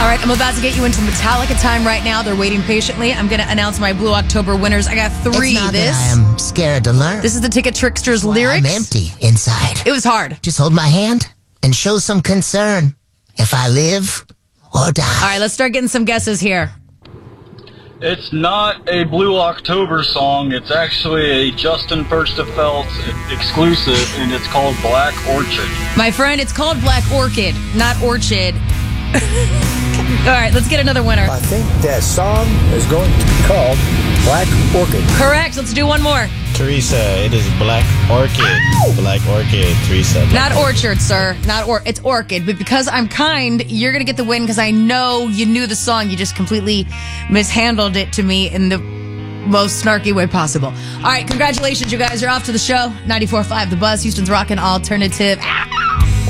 right, I'm about to get you into Metallica time right now. They're waiting patiently. I'm going to announce my Blue October winners. I got three. It's not that I am scared to learn. This is the Ticket Tricksters lyrics. I'm empty inside. It was hard. Just hold my hand and show some concern if I live or die. All right, let's start getting some guesses here. It's not a Blue October song. It's actually a Justin Furstefeld exclusive, and it's called Black Orchid. My friend, it's called Black Orchid, not Orchid. All right, let's get another winner. I think that song is going to be called Black Orchid. Correct. Let's do one more. Teresa, it is Black Orchid. Black Orchid, Teresa. Not Orchard, sir. It's Orchid. But because I'm kind, you're going to get the win because I know you knew the song. You just completely mishandled it to me in the most snarky way possible. All right, congratulations, you guys. You're off to the show. 94.5 The Buzz, Houston's Rockin' Alternative.